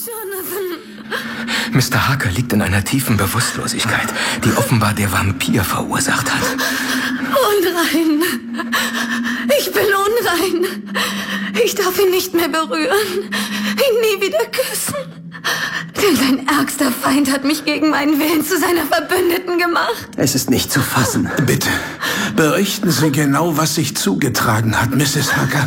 Jonathan! Mr. Harker liegt in einer tiefen Bewusstlosigkeit, die offenbar der Vampir verursacht hat. Unrein! Ich bin unrein! Ich darf ihn nicht mehr berühren, ihn nie wieder küssen. Denn sein ärgster Feind hat mich gegen meinen Willen zu seiner Verbündeten gemacht. Es ist nicht zu fassen. Bitte, berichten Sie genau, was sich zugetragen hat, Mrs. Harker.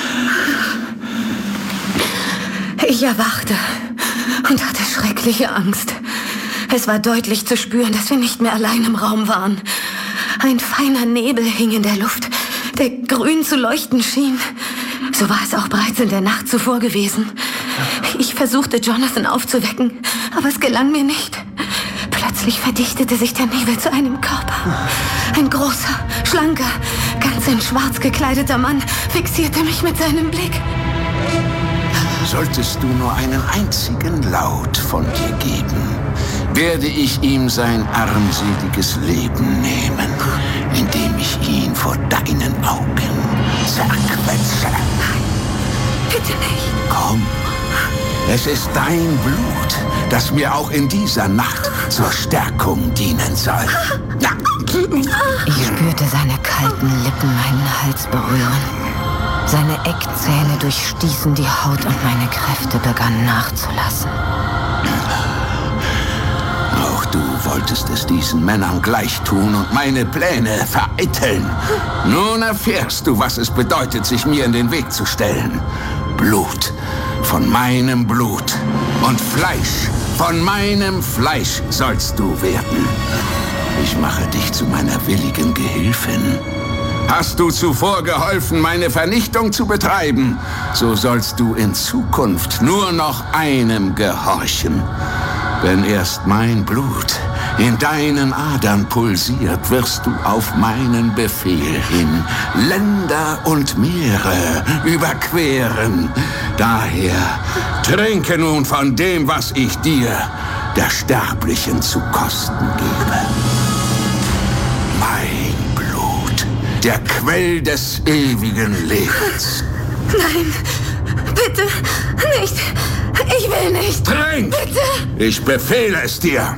Ich erwachte und hatte schreckliche Angst. Es war deutlich zu spüren, dass wir nicht mehr allein im Raum waren. Ein feiner Nebel hing in der Luft, der grün zu leuchten schien. So war es auch bereits in der Nacht zuvor gewesen. Ich versuchte, Jonathan aufzuwecken, aber es gelang mir nicht. Plötzlich verdichtete sich der Nebel zu einem Körper. Ein großer, schlanker, ganz in schwarz gekleideter Mann fixierte mich mit seinem Blick. Solltest du nur einen einzigen Laut von dir geben, werde ich ihm sein armseliges Leben nehmen, indem ich ihn vor deinen Augen zerquetsche. Nein, bitte nicht. Komm, es ist dein Blut, das mir auch in dieser Nacht zur Stärkung dienen soll. Ich spürte seine kalten Lippen meinen Hals berühren. Seine Eckzähne durchstießen die Haut und meine Kräfte begannen nachzulassen. Auch du wolltest es diesen Männern gleich tun und meine Pläne vereiteln. Nun erfährst du, was es bedeutet, sich mir in den Weg zu stellen. Blut von meinem Blut und Fleisch von meinem Fleisch sollst du werden. Ich mache dich zu meiner willigen Gehilfin. Hast du zuvor geholfen, meine Vernichtung zu betreiben, so sollst du in Zukunft nur noch einem gehorchen. Wenn erst mein Blut in deinen Adern pulsiert, wirst du auf meinen Befehl hin Länder und Meere überqueren. Daher trinke nun von dem, was ich dir, der Sterblichen, zu kosten gebe. Mein Blut, der Quell des ewigen Lebens. Nein, bitte nicht. Ich will nicht. Trink! Bitte! Ich befehle es dir.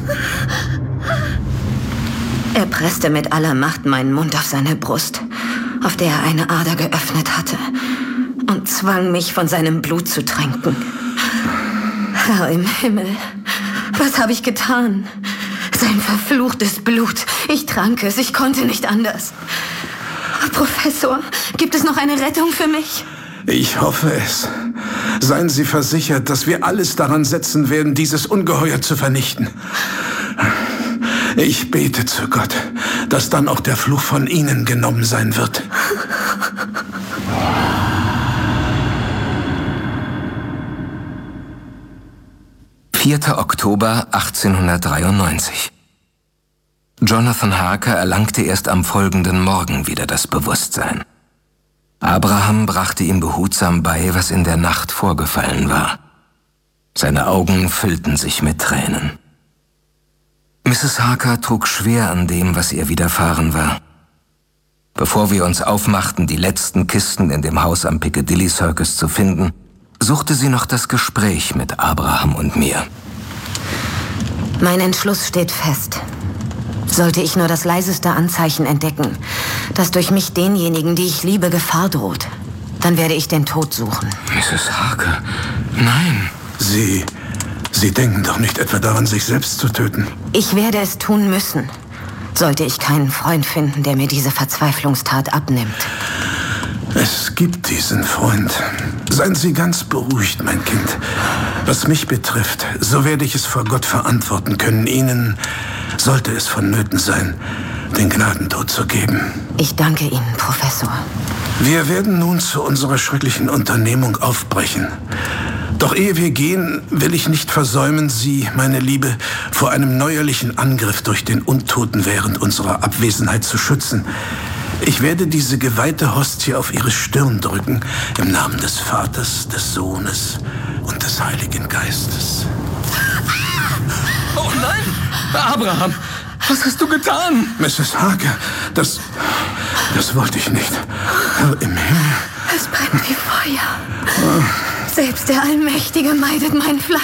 Er presste mit aller Macht meinen Mund auf seine Brust, auf der er eine Ader geöffnet hatte, und zwang mich, von seinem Blut zu tränken. Herr im Himmel, was habe ich getan? Sein verfluchtes Blut. Ich trank es, ich konnte nicht anders. Professor, gibt es noch eine Rettung für mich? Ich hoffe es. Seien Sie versichert, dass wir alles daran setzen werden, dieses Ungeheuer zu vernichten. Ich bete zu Gott, dass dann auch der Fluch von Ihnen genommen sein wird. »4. Oktober 1893. Jonathan Harker erlangte erst am folgenden Morgen wieder das Bewusstsein. Abraham brachte ihm behutsam bei, was in der Nacht vorgefallen war. Seine Augen füllten sich mit Tränen. Mrs. Harker trug schwer an dem, was ihr widerfahren war. Bevor wir uns aufmachten, die letzten Kisten in dem Haus am Piccadilly Circus zu finden, suchte sie noch das Gespräch mit Abraham und mir. Mein Entschluss steht fest. Sollte ich nur das leiseste Anzeichen entdecken, dass durch mich denjenigen, die ich liebe, Gefahr droht, dann werde ich den Tod suchen. Mrs. Harker, nein. Sie denken doch nicht etwa daran, sich selbst zu töten? Ich werde es tun müssen, sollte ich keinen Freund finden, der mir diese Verzweiflungstat abnimmt. Es gibt diesen Freund. Seien Sie ganz beruhigt, mein Kind. Was mich betrifft, so werde ich es vor Gott verantworten können, Ihnen, sollte es vonnöten sein, den Gnadentod zu geben. Ich danke Ihnen, Professor. Wir werden nun zu unserer schrecklichen Unternehmung aufbrechen. Doch ehe wir gehen, will ich nicht versäumen, Sie, meine Liebe, vor einem neuerlichen Angriff durch den Untoten während unserer Abwesenheit zu schützen. Ich werde diese geweihte Hostie auf Ihre Stirn drücken, im Namen des Vaters, des Sohnes und des Heiligen Geistes. Oh nein! Abraham, was hast du getan? Mrs. Harker, das wollte ich nicht. Herr im Himmel. Es brennt wie Feuer. Selbst der Allmächtige meidet mein Fleisch.